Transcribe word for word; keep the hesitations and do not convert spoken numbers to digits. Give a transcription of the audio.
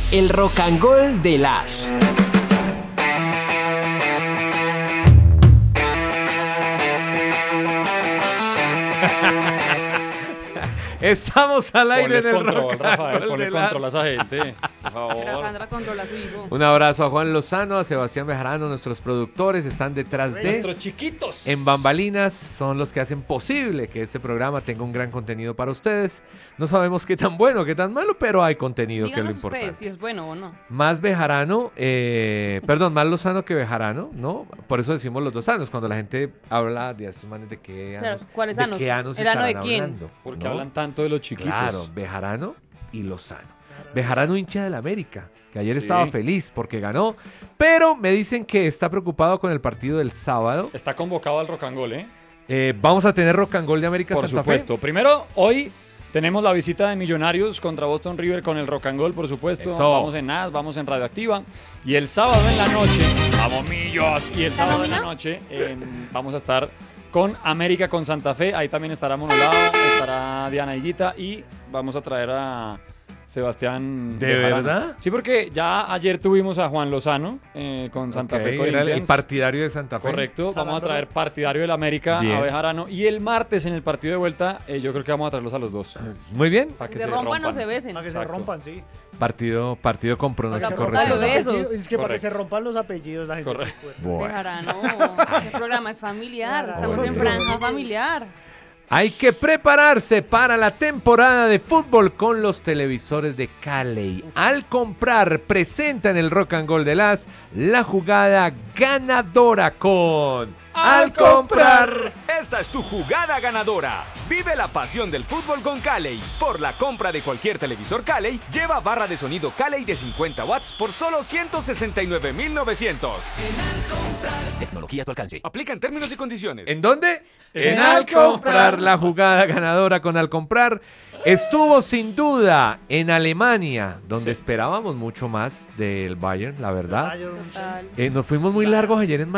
El Rock and Gold de las. Estamos al aire Ponles en el control, Rock and Rafael, Gold ponle de las. control a esa gente, por favor. Sandra controla a su hijo. Un abrazo a Juan Lozano, a Sebastián Bejarano, nuestros productores están detrás de... Nuestros chiquitos. En bambalinas son los que hacen posible que este programa tenga un gran contenido para ustedes. No sabemos qué tan bueno, qué tan malo, pero hay contenido, que es lo Díganos importante. ustedes si es bueno o no. Más Bejarano, eh, perdón, más Lozano que Bejarano, ¿no? Por eso decimos los dos anos, cuando la gente habla de estos manes de qué anos, Claro, ¿cuáles de anos? qué anos ¿El ano de estarán quién? hablando, Porque ¿no? hablan tanto de los chiquitos. Claro, Bejarano y Lozano. Bejarano hincha del América, que ayer Sí. estaba feliz porque ganó, pero me dicen que está preocupado con el partido del sábado. Está convocado al Rock and Roll, ¿eh? Eh, vamos a tener Rock and Gold de América Por Santa supuesto. Primero, hoy tenemos la visita de Millonarios contra Boston River con el Rock and Roll, por supuesto. Eso. Vamos en N A S, vamos en Radioactiva. Y el sábado en la noche, vamos Millos. Y el ¿Está sábado en la nómina? noche en- vamos a estar con América con Santa Fe. Ahí también estará Monolao, estará Diana Higuita y vamos a traer a Sebastián. ¿De Bejarano. verdad? Sí, porque ya ayer tuvimos a Juan Lozano eh, con Santa Ok, Fe era el, el Corinthians. partidario de Santa Fe. Correcto, vamos a traer partidario del América Bien. a Bejarano. Y el martes en el partido de vuelta, eh, yo creo que vamos a traerlos a los dos. Muy bien. Para Que se rompan o se besen. Para que Exacto. se rompan, sí. Partido, partido con Para que se pronóstico rompan rompan los reservado. los besos. apellidos. Es que para que Correcto. se rompan los apellidos la gente Correcto. se acuerda. Bueno. Bejarano, este programa es familiar, estamos en Oye. franja familiar. Hay que prepararse para la temporada de fútbol con los televisores de Cali. Al comprar, presenta en el Rock and Gold de las la jugada ganadora con... Al comprar... Esta es tu jugada ganadora. Vive la pasión del fútbol con Cali. Por la compra de cualquier televisor Cali, lleva barra de sonido Cali de cincuenta watts por solo ciento sesenta y nueve mil novecientos. Tecnología a tu alcance. Aplica en términos y condiciones. ¿En dónde? En En Al Al comprar, la jugada ganadora con Al comprar. Estuvo sin duda en Alemania, donde Sí. esperábamos mucho más del Bayern, la verdad. Ah, yo no sé. Total. Eh, nos fuimos muy largos ayer en